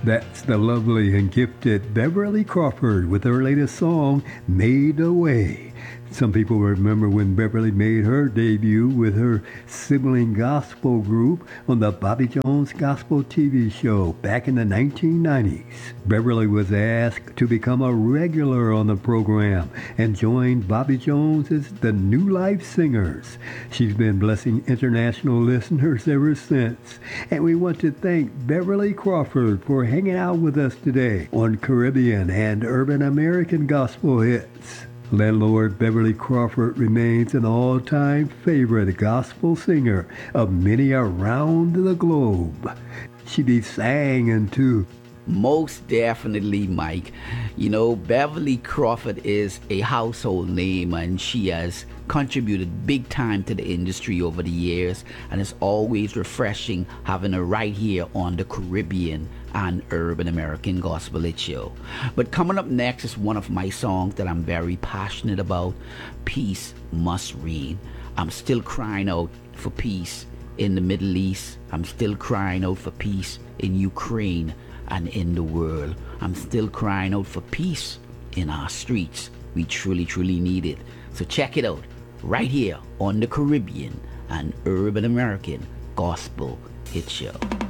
That's the lovely and gifted Beverly Crawford with her latest song, Made a Way. Some people remember when Beverly made her debut with her sibling gospel group on the Bobby Jones Gospel TV show back in the 1990s. Beverly was asked to become a regular on the program and joined Bobby Jones as the New Life Singers. She's been blessing international listeners ever since. And we want to thank Beverly Crawford for hanging out with us today on Caribbean and Urban American Gospel Hits. Landlord Beverly Crawford remains an all-time favorite gospel singer of many around the globe. She be singing too. Most definitely, Mike. You know, Beverly Crawford is a household name, and she has contributed big time to the industry over the years, and it's always refreshing having her right here on the Caribbean and Urban American Gospel Hit Show. But coming up next is one of my songs that I'm very passionate about. Peace Must Reign. I'm still crying out for peace in the Middle East. I'm still crying out for peace in Ukraine and in the world. I'm still crying out for peace in our streets. We truly, truly need it. So check it out right here on the Caribbean and Urban American Gospel Hit Show.